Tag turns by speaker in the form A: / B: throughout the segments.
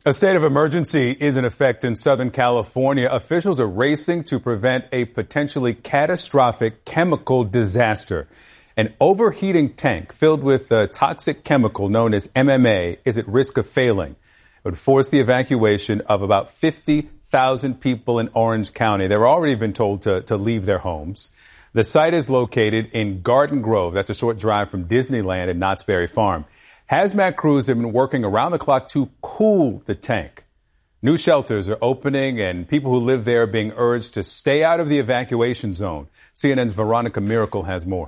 A: A state of emergency is in effect in Southern California. Officials are racing to prevent a potentially catastrophic chemical disaster. An overheating tank filled with a toxic chemical known as MMA is at risk of failing. It would force the evacuation of about 50,000 people in Orange County. They've already been told to leave their homes. The site is located in Garden Grove. That's a short drive from Disneyland and Knott's Berry Farm. Hazmat crews have been working around the clock to cool the tank. New shelters are opening, and people who live there are being urged to stay out of the evacuation zone. CNN's Veronica Miracle has more.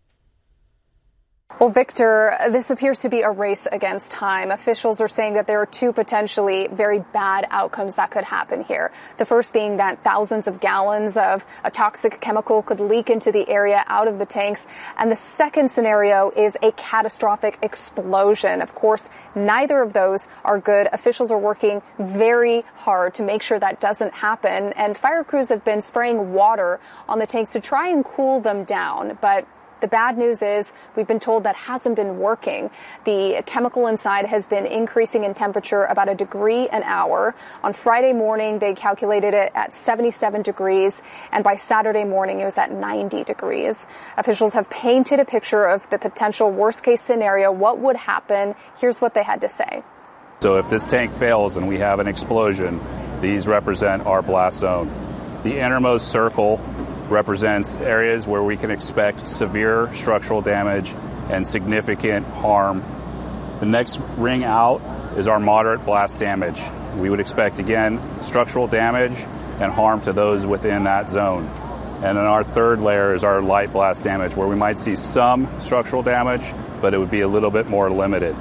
B: Well, Victor, this appears to be a race against time. Officials are saying that there are two potentially very bad outcomes that could happen here. The first being that thousands of gallons of a toxic chemical could leak into the area out of the tanks. And the second scenario is a catastrophic explosion. Of course, neither of those are good. Officials are working very hard to make sure that doesn't happen. And fire crews have been spraying water on the tanks to try and cool them down. But the bad news is we've been told that hasn't been working. The chemical inside has been increasing in temperature about a degree an hour. On Friday morning, they calculated it at 77 degrees, and by Saturday morning, it was at 90 degrees. Officials have painted a picture of the potential worst-case scenario, what would happen. Here's what they had to say.
C: So if this tank fails and we have an explosion, these represent our blast zone. The innermost circle represents areas where we can expect severe structural damage and significant harm. The next ring out is our moderate blast damage. We would expect, again, structural damage and harm to those within that zone. And then our third layer is our light blast damage, where we might see some structural damage, but it would be a little bit more limited.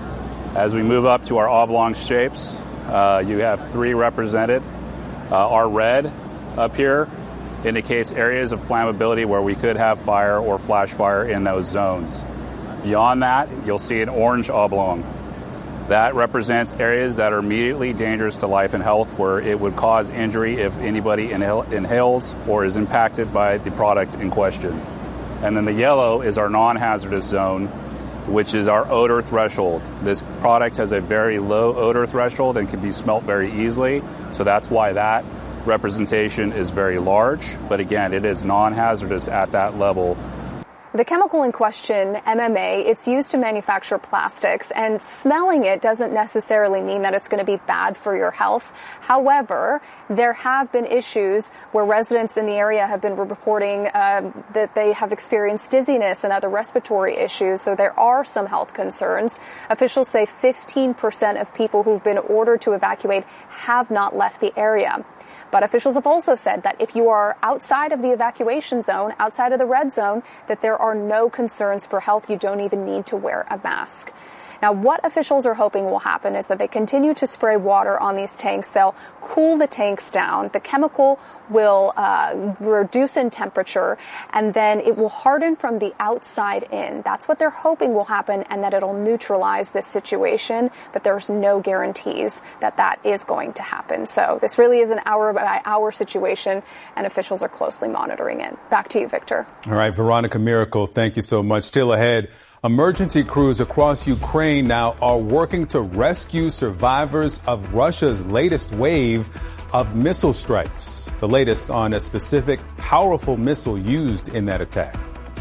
C: As we move up to our oblong shapes, you have three represented. Our red up here indicates areas of flammability where we could have fire or flash fire in those zones. Beyond that, you'll see an orange oblong. That represents areas that are immediately dangerous to life and health, where it would cause injury if anybody inhales or is impacted by the product in question. And then the yellow is our non-hazardous zone, which is our odor threshold. This product has a very low odor threshold and can be smelt very easily, so that's why that representation is very large, but again, it is non-hazardous at that level.
B: The chemical in question, MMA, it's used to manufacture plastics, and smelling it doesn't necessarily mean that it's going to be bad for your health. However, there have been issues where residents in the area have been reporting that they have experienced dizziness and other respiratory issues, so there are some health concerns. Officials say 15% of people who've been ordered to evacuate have not left the area. But officials have also said that if you are outside of the evacuation zone, outside of the red zone, that there are no concerns for health. You don't even need to wear a mask. Now, what officials are hoping will happen is that they continue to spray water on these tanks. They'll cool the tanks down. The chemical will reduce in temperature, and then it will harden from the outside in. That's what they're hoping will happen, and that it'll neutralize this situation. But there's no guarantees that that is going to happen. So this really is an hour-by-hour situation, and officials are closely monitoring it. Back to you, Victor.
A: All right, Veronica Miracle, thank you so much. Still ahead, emergency crews across Ukraine now are working to rescue survivors of Russia's latest wave of missile strikes. The latest on a specific powerful missile used in that attack.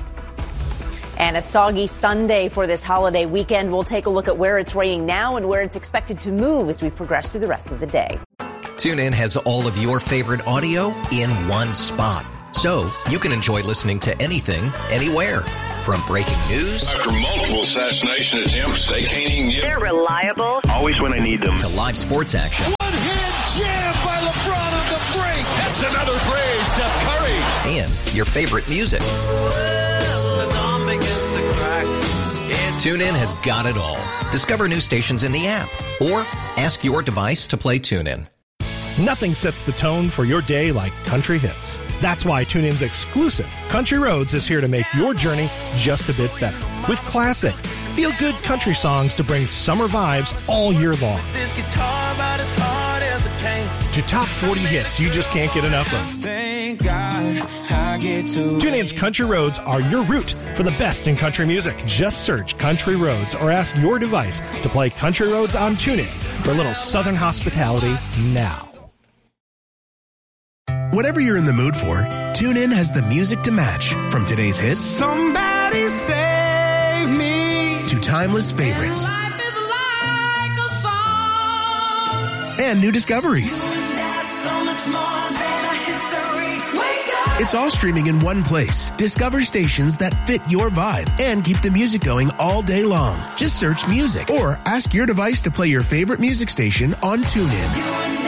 D: And a soggy Sunday for this holiday weekend. We'll take a look at where it's raining now and where it's expected to move as we progress through the rest of the day.
E: TuneIn has all of your favorite audio in one spot, so you can enjoy listening to anything, anywhere. From breaking news
F: after multiple assassination attempts, they can't even get.
G: They're reliable.
F: Always when I need them.
E: To live sports action.
H: One-hand jam by LeBron on the break.
F: That's another phrase, Steph Curry.
E: And your favorite music. TuneIn has got it all. Discover new stations in the app or ask your device to play TuneIn.
I: Nothing sets the tone for your day like country hits. That's why TuneIn's exclusive Country Roads is here to make your journey just a bit better. With classic, feel-good country songs to bring summer vibes all year long. To top 40 hits you just can't get enough of.
G: thank God I get to.
I: TuneIn's Country Roads are your route for the best in country music. Just search Country Roads or ask your device to play Country Roads on TuneIn for a little Southern hospitality now.
J: Whatever you're in the mood for, TuneIn has the music to match. From today's hits,
G: Somebody save me,
J: to timeless favorites,
G: life is like a song,
J: and new discoveries.
G: so much more than a history. Wake up.
J: It's all streaming in one place. Discover stations that fit your vibe and keep the music going all day long. Just search music or ask your device to play your favorite music station on TuneIn.